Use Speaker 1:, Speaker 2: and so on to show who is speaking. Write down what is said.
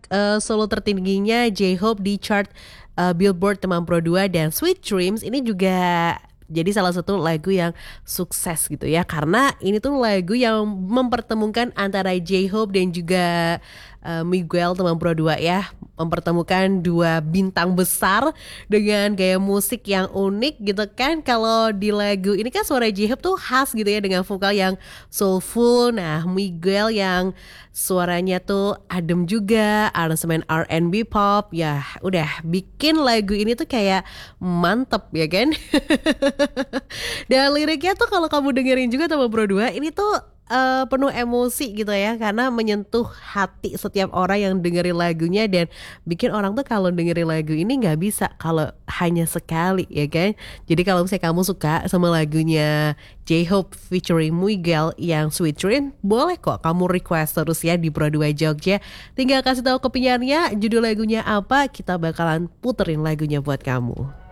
Speaker 1: solo tertingginya J-Hope di chart Billboard Teman Pro 2 dan Sweet Dreams ini juga jadi salah satu lagu yang sukses gitu ya, karena ini tuh lagu yang mempertemukan antara J-Hope dan juga Miguel Teman Pro 2 ya, mempertemukan dua bintang besar dengan gaya musik yang unik gitu kan. Kalau di lagu ini kan suara J-Hope tuh khas gitu ya dengan vokal yang soulful. Nah, Miguel yang suaranya tuh adem juga, aransemen R&B pop. Ya, udah bikin lagu ini tuh kayak mantep ya kan. Dan liriknya tuh kalau kamu dengerin juga Teman Pro 2 ini tuh penuh emosi gitu ya, karena menyentuh hati setiap orang yang dengerin lagunya dan bikin orang tuh kalau dengerin lagu ini nggak bisa kalau hanya sekali ya kan. Jadi kalau misalnya kamu suka sama lagunya J-Hope featuring Miguel yang Sweet Dream, boleh kok kamu request terus ya di Pro 2 Jogja. Tinggal kasih tahu ke penyiarnya judul lagunya apa, kita bakalan puterin lagunya buat kamu.